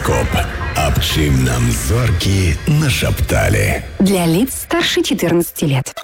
Гараскоп. Аб чым нам зоркі нашапталі. Для лиц старше 14 лет.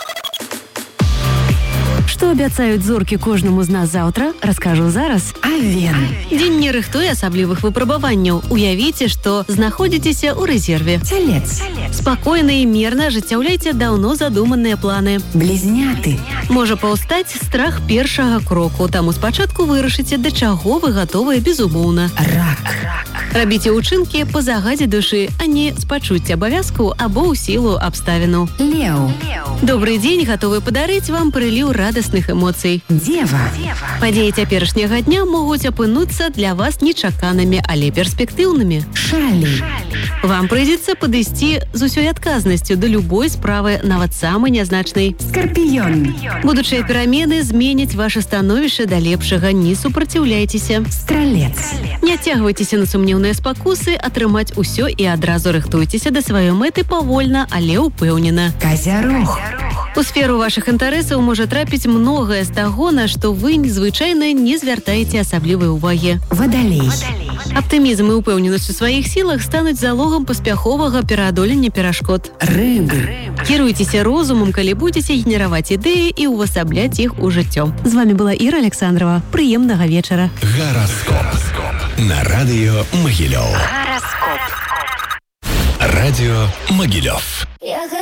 Што абяцаюць зоркі кожнаму з нас заўтра, раскажу зараз. Авен. Дзень не рыхтуе асаблівых выпрабаванняў. Уявіце, што знаходзіцеся ў рэзерве. Телец. Спакойна і мірна ажыццяўляйце даўно задуманыя планы. Близняты. Можа паўстаць страх першага кроку, таму спачатку вырашыце, да чаго вы гатовыя безумоўна. Рак. Рабіце ўчынкі па загадзе душы, а не з пачуцця абавязку або ў сілу абставіну. Леў. Добры дзень гатовы падарыць вам прыліў радасных эмоцый. Дева. Падзеі цяперашняга дня могуць апынуцца для вас нечаканымі, але перспектыўнымі. Шалі. Вам прыйдзецца падысці з усёй адказнасцю да любой справы, нават самай нязначнай. Скорпіён. Будучыя перамены зменяць ваше становішча да лепшага, не супраціўляйцеся. Стралец. Не адцягвайцеся на сумнеўныя спакусы, атрымаць усё і адразу рыхтуйцеся да сваёй мэты павольна, але ўпэўнена. Козярог. У сферу вашых інтарэсаў можа трапіць многае з таго, на што вы звычайна не звяртаеце асаблівай увагі. Вадалей. Аптымізм і ўпэўненасць у сваіх сілах стануць залогам паспяховага пераадолення перашкод. Рыбы. Кіруйцеся розумам, калі будзеце генераваць ідэі і ўвасабляць іх у жыццё. З вами была Іра Александрова. Прыемнага вечара. Гараскоп. На радыё Магілёў. Гараскоп. Радіо Могилев.